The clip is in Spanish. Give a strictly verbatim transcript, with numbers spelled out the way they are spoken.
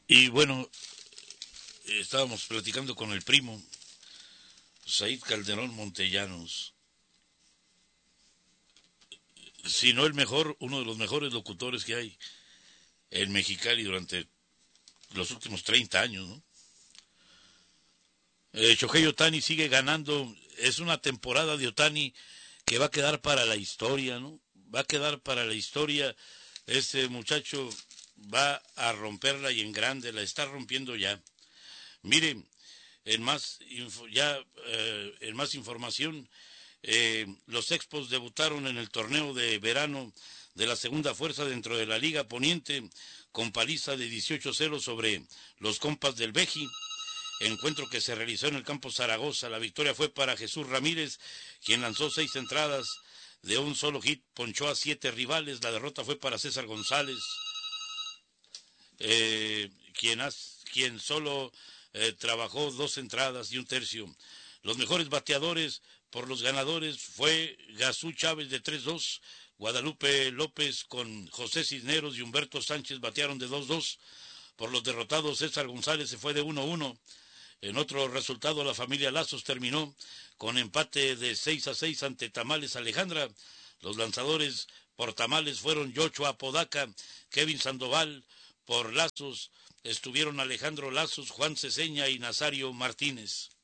Y bueno, estábamos platicando con el primo, Said Calderón Montellanos, si no el mejor, uno de los mejores locutores que hay en Mexicali durante los últimos treinta años, ¿no? Eh, Shohei Ohtani sigue ganando, es una temporada de Ohtani que va a quedar para la historia, ¿no? Va a quedar para la historia, ese muchacho va a romperla y en grande, la está rompiendo ya. Miren, en más, info, ya, eh, en más información, eh, los Expos debutaron en el torneo de verano de la segunda fuerza dentro de la Liga Poniente con paliza de dieciocho cero sobre los compas del Beji. Encuentro que se realizó en el campo Zaragoza. La victoria fue para Jesús Ramírez, quien lanzó seis entradas de un solo hit, ponchó a siete rivales. La derrota fue para César González, eh, quien, has, quien solo eh, trabajó dos entradas y un tercio. Los mejores bateadores por los ganadores fue Gazú Chávez de tres dos, Guadalupe López con José Cisneros y Humberto Sánchez batearon de dos dos. Por los derrotados, César González se fue de uno uno. En otro resultado, la familia Lazos terminó con empate de seis a seis ante Tamales Alejandra. Los lanzadores por Tamales fueron Yochoa Apodaca, Kevin Sandoval. Por Lazos estuvieron Alejandro Lazos, Juan Ceseña y Nazario Martínez.